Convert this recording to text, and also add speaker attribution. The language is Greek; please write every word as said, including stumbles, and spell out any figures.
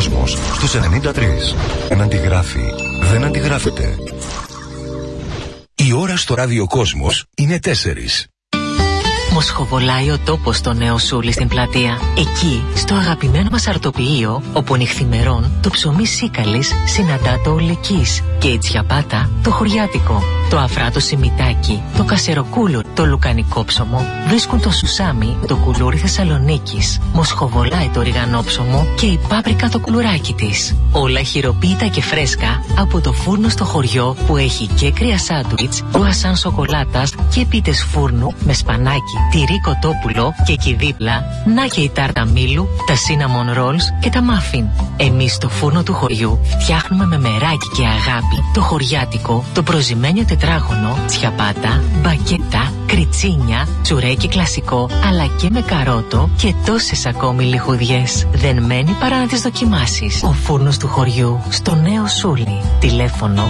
Speaker 1: Κόσμος στους ενενήντα τρία. Δεν αντιγράφει. Δεν αντιγράφεται.
Speaker 2: Η ώρα στο ραδιοκόσμος είναι τέσσερις.
Speaker 3: Μοσχοβολάει ο τόπος στο Νέο Σούλι στην πλατεία. Εκεί, στο αγαπημένο μας αρτοποιείο, όπου νυχθημερών το ψωμί σίκαλης συναντά το ολεκής και η τσιαπάτα το χωριάτικο. Το αφράτο σιμιτάκι, το κασεροκούλο, το λουκανικό ψωμο βρίσκουν το σουσάμι, το κουλούρι Θεσσαλονίκης. Μοσχοβολάει το ριγανόψωμο και η πάπρικα το κουλουράκι της. Όλα χειροποίητα και φρέσκα από το φούρνο στο χωριό που έχει και κρύα σάντουιτς, κρουασάν σοκολάτας και πίτες φούρνου με σπανάκι, τυρί κοτόπουλο και εκεί δίπλα να και η τάρτα μήλου, τα cinnamon rolls και τα muffin. Εμείς στο φούρνο του χωριού φτιάχνουμε με μεράκι και αγάπη το χωριάτικο, το προζυμένιο τετράγωνο, τσιαπάτα, μπακέτα, κριτσίνια, τσουρέκι κλασικό αλλά και με καρότο και τόσες ακόμη λιχουδιές. Δεν μένει παρά να τις δοκιμάσεις. Ο φούρνος του χωριού στο Νέο Σούλι. Τηλέφωνο